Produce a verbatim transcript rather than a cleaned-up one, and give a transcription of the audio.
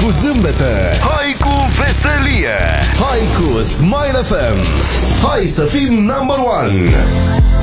cu zâmbete, hai cu veselie, hai cu Smile F M. Hai să fim number one.